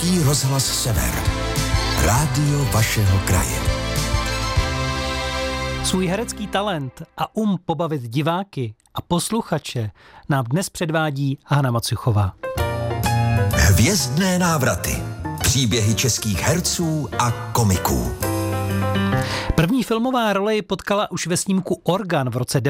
Český rozhlas Sever. Rádio vašeho kraje. Svůj herecký talent a pobavit diváky a posluchače nám dnes předvádí Hana Macuchová. Hvězdné návraty. Příběhy českých herců a komiků. První filmová role ji potkala už ve snímku Organ v roce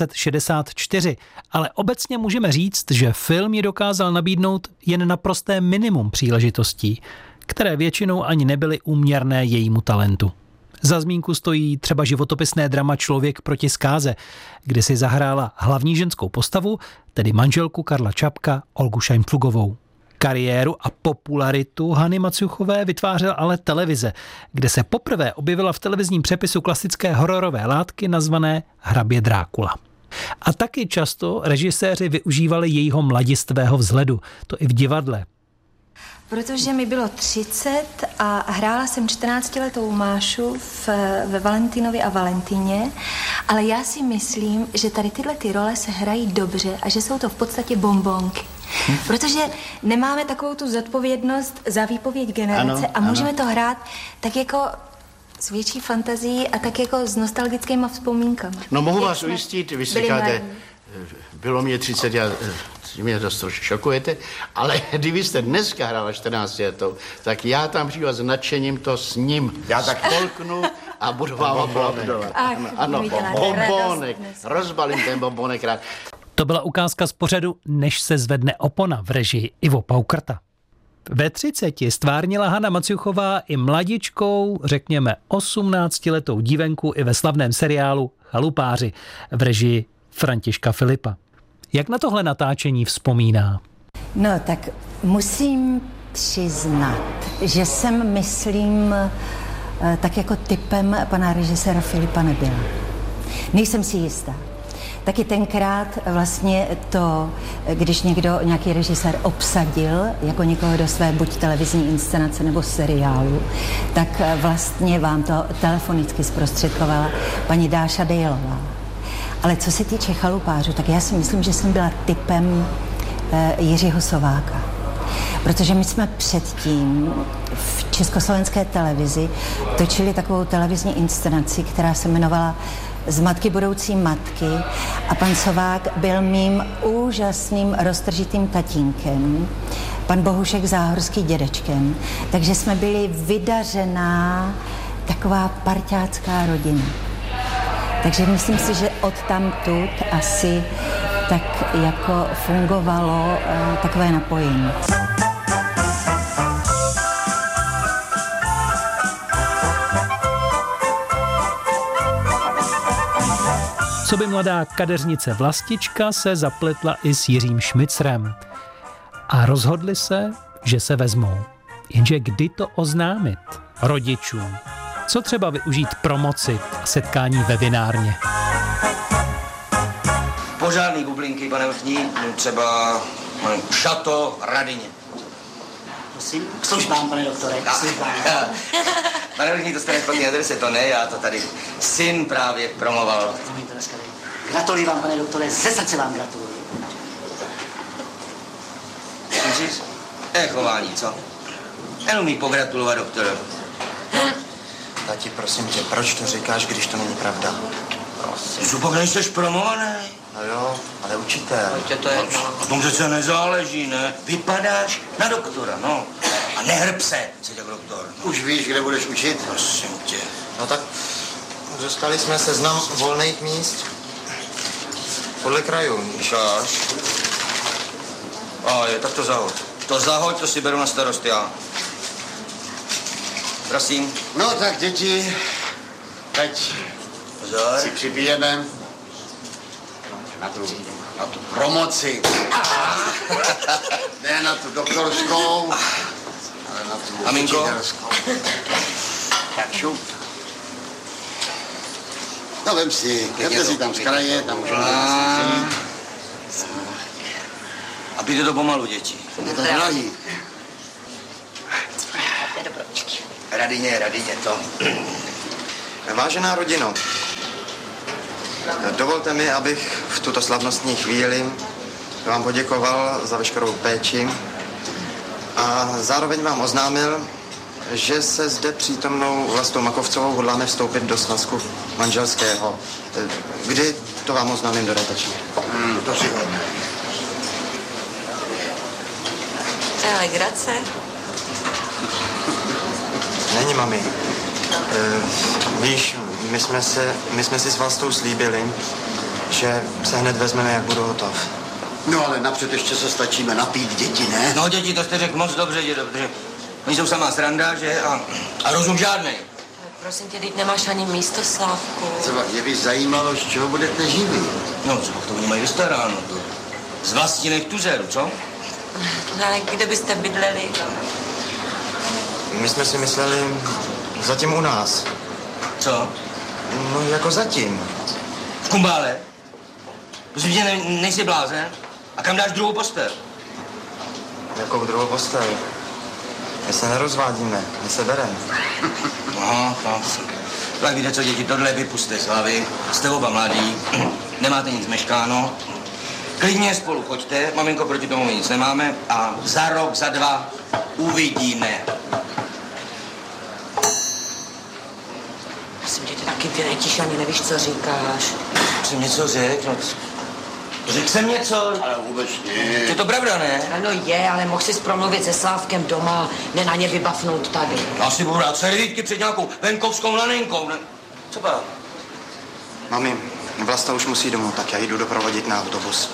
1964, ale obecně můžeme říct, že film ji dokázal nabídnout jen naprosté minimum příležitostí, které většinou ani nebyly úměrné jejímu talentu. Za zmínku stojí třeba životopisné drama Člověk proti zkáze, kde si zahrála hlavní ženskou postavu, tedy manželku Karla Čapka, Olgu Šajnflugovou. Kariéru a popularitu Hany Macuchové vytvářela ale televize, kde se poprvé objevila v televizním přepisu klasické hororové látky nazvané Hrabě Drákula. A taky často režiséři využívali jejího mladistvého vzhledu, to i v divadle. Protože mi bylo 30 a hrála jsem 14letou Mášu ve Valentinovi a Valentině, ale já si myslím, že tady tyhle ty role se hrají dobře a že jsou to v podstatě bonbonky. Protože nemáme takovou tu zodpovědnost za výpověď generace a můžeme to hrát tak jako s větší fantazií a tak jako s nostalgickými vzpomínkami. No mohu vás ujistit, vy si říkáte, bylo mě 30, mě to trošku šokujete, ale kdybyste dneska hrála 14 letou, tak já tam přijdu a s nadšením to s ním. Já tak polknu a budu vám aplaudovat. Ano, bombonek, rozbalím ten bombonek rád. To byla ukázka z pořadu Než se zvedne opona v režii Ivo Paukrta. Ve 30 stvárnila Hana Macuchová i mladičkou, řekněme 18letou dívenku i ve slavném seriálu Chalupáři v režii Františka Filipa. Jak na tohle natáčení vzpomíná? No tak musím přiznat, že jsem, myslím, tak jako typem pana režiséra Filipa nebyla. Nejsem si jistá. Taky tenkrát vlastně to, když nějaký režisér obsadil jako někoho do své buď televizní inscenace nebo seriálu, tak vlastně vám to telefonicky zprostředkovala paní Dáša Dejlová. Ale co se týče Chalupářů, tak já si myslím, že jsem byla typem Jiřího Sováka. Protože my jsme předtím v československé televizi točili takovou televizní inscenaci, která se jmenovala Z matky budoucí matky a pan Sovák byl mým úžasným roztržitým tatínkem, pan Bohušek Záhorský dědečkem, takže jsme byli vydařená taková parťácká rodina. Takže myslím si, že odtamtud asi tak jako fungovalo takové napojení. Co by mladá kadeřnice Vlastička se zapletla i s Jiřím Šmicrem. A rozhodli se, že se vezmou. Jenže kdy to oznámit rodičům? Co třeba využít promoci a setkání ve vinárně? Pořádný bublinky, pane vrchní, třeba Šato Radině. Prosím, k službám, pane doktore, k službám. Pane vrchní, to jste nešpatný adrese, to ne, já to tady syn právě promoval. Gratuluji vám, pane doktore, ze srdce vám gratuluji. Myslíš? Chování, co? Neumí pogratulovat doktorovi. Tati, prosím tě, proč to říkáš, když to není pravda? Prosím. Zupak, nejseš promovaný? No jo, ale učitel. To je na tom přece nezáleží, ne? Vypadáš na doktora, no. A nehrb se, jako doktor. No. Už víš, kde budeš učit? Prosím tě. No tak dostali jsme seznam volných míst podle krajů. Víš? Tak to zahoď. To zahoď, to si beru na starost já. Prosím. No tak děti, teď si připijeme na tu promoci. Ne na tu doktorskou, ale na tu učitelskou. Tak šup. No vem si tam z kraje, tam můžeme vzít. A pijte to pomalu, děti. Je to drahý. Radině, to. Vážená rodino, dovolte mi, abych v tuto slavnostní chvíli vám poděkoval za veškerou péči A zároveň vám oznámil, že se zde přítomnou Vlastou Makovcovou hodláme vstoupit do svazku manželského. Kdy to vám oznámím dodatečně? To si hodně. To je legrace. Není, mami. Víš, my jsme si s Vlastou slíbili, že se hned vezmeme, jak budu hotov. No ale napřed ještě se stačíme napít děti, ne? No děti, to jste řekl moc dobře, dědo, protože oni jsou samá sranda, že? A rozum žádnej. Prosím tě, teď nemáš ani místo, Slávku. Třeba mě by zajímalo, z čeho budete živí. No, třeba to oni mají vystaráno. Z Vlastinek tuzeru, co? No, ale kde byste bydleli? My jsme si mysleli zatím u nás. Co? No jako zatím. V Kumbále? Prosím tě, nejsi blázen? A kam dáš druhou postel? Jakou druhou postel? My se nerozvádíme, my se bereme. Aha, no. Tak víte co, děti, tohle vypuste z hlavy. Jste oba mladí, nemáte nic meškáno. Klidně spolu choďte, maminko, proti tomu nic nemáme a za rok, za 2 uvidíme. Prosím tě, ty taky vyletíš, ani nevíš, co říkáš. Jsem něco řekl? No, řekl jsem něco? Ale vůbec ne. Je to pravda, ne? Ano je, ale mohl jsi promluvit se Slávkem doma, ne na ně vybafnout tady. Já si budu dát servítky před nějakou venkovskou laninkou, ne? Co pak? Mami, Vlasta už musí domů, tak já jdu doprovodit na autobus.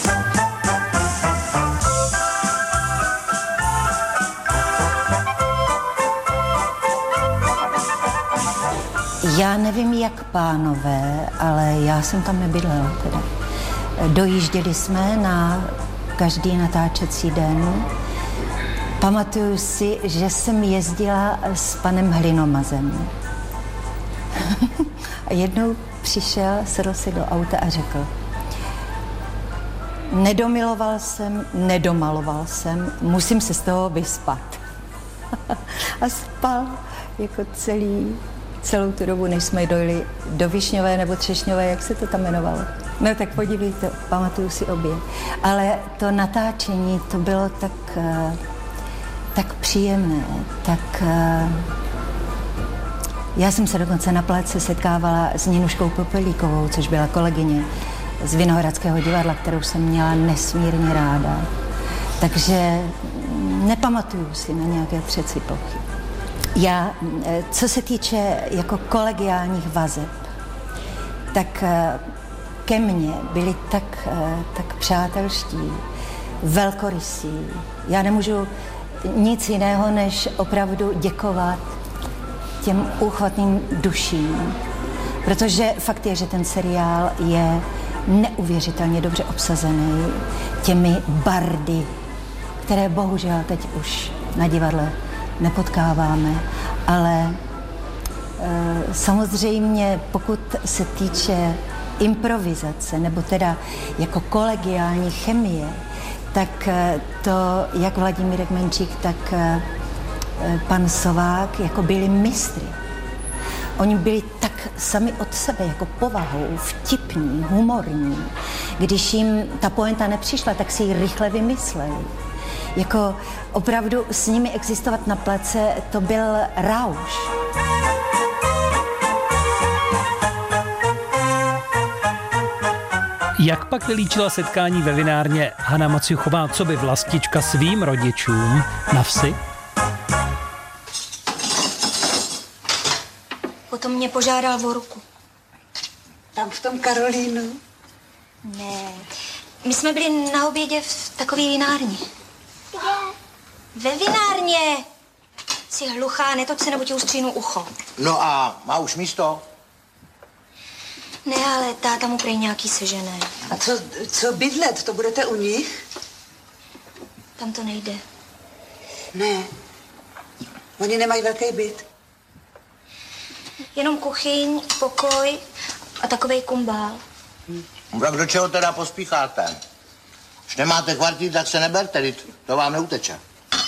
Já nevím, jak pánové, ale já jsem tam nebydlela teda. Dojížděli jsme na každý natáčecí den. Pamatuju si, že jsem jezdila s panem Hlinomazem. A jednou přišel, sedl si do auta a řekl: nedomiloval jsem, nedomaloval jsem, musím se z toho vyspat. A spal jako celou tu dobu, než jsme dojeli do Višňové nebo Třešňové, jak se to tam jmenovalo. No tak podívejte, pamatuju si obě. Ale to natáčení, to bylo tak příjemné, tak... Já jsem se dokonce na pláci setkávala s Ninuškou Popelíkovou, což byla kolegyně z Vinohradského divadla, kterou jsem měla nesmírně ráda. Takže nepamatuju si na nějaké přecipochy. Já, co se týče jako kolegiálních vazeb, tak ke mně byli tak přátelští, velkorysí. Já nemůžu nic jiného, než opravdu děkovat těm úchvatným duším, protože fakt je, že ten seriál je neuvěřitelně dobře obsazený těmi bardy, které bohužel teď už na divadle nepotkáváme, ale samozřejmě pokud se týče improvizace, nebo teda jako kolegiální chemie, tak to jak Vladimírek Menčík, tak pan Sovák jako byli mistry. Oni byli tak sami od sebe, jako povahou, vtipní, humorní. Když jim ta pointa nepřišla, tak si ji rychle vymysleli. Jako opravdu s nimi existovat na place, to byl rauš. Jak pak vylíčila setkání ve vinárně Hana Maciuchová, co by Vlastička svým rodičům na vsi? Potom mě požádal o ruku. Tam v tom Karolínu? Ne. My jsme byli na obědě v takové vinárně. Kde? Ve vinárně. Jsi hluchá, netoč se, nebo ti ustřínu ucho. No a má už místo? Ne, ale táta mu prej nějaký sežené. A co bydlet? To budete u nich? Tam to nejde. Ne. Oni nemají velký byt. Jenom kuchyň, pokoj a takovej kumbál. Tak do čeho teda pospícháte? Když nemáte kvartír, tak se neberte, to vám neuteče.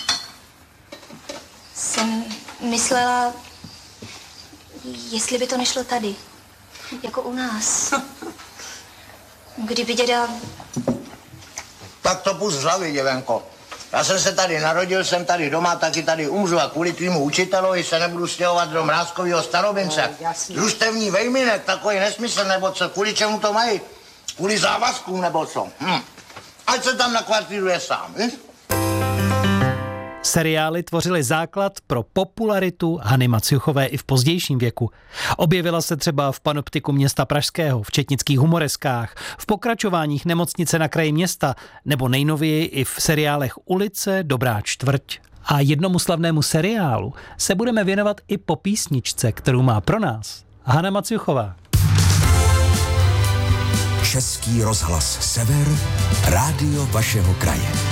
Jsem myslela, jestli by to nešlo tady, jako u nás. Kdyby děda... Tak to pust z hlavy, děvenko. Já jsem se tady narodil, jsem tady doma, taky tady umřu a kvůli tvýmu učitelovi se nebudu stěhovat do Mrázkovýho Starobince. Družstevní vejminek, takový nesmysl, nebo co, kvůli čemu to mají? Kvůli závazkům, nebo co? Ať se tam nakvartíruje sám, víš? Seriály tvořily základ pro popularitu Hany Maciuchové i v pozdějším věku. Objevila se třeba v Panoptiku města pražského, v četnických humoreskách, v pokračováních Nemocnice na kraji města nebo nejnověji i v seriálech Ulice, Dobrá čtvrť. A jednomu slavnému seriálu se budeme věnovat i po písničce, kterou má pro nás Hana Maciuchová. Český rozhlas Sever, rádio vašeho kraje.